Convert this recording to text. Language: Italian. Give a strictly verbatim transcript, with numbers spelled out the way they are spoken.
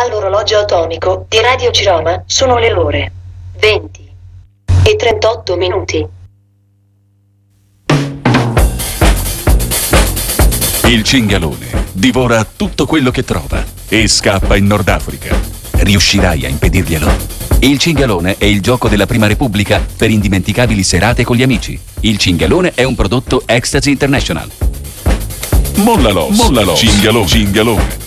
All'orologio atomico di Radio Ciroma sono le ore venti e trentotto minuti. Il cinghialone divora tutto quello che trova e scappa in Nord Africa. Riuscirai a impedirglielo? Il cinghialone è il gioco della Prima Repubblica per indimenticabili serate con gli amici. Il cinghialone è un prodotto Ecstasy International. Molla l'os, molla l'os, cinghialone, cinghialone.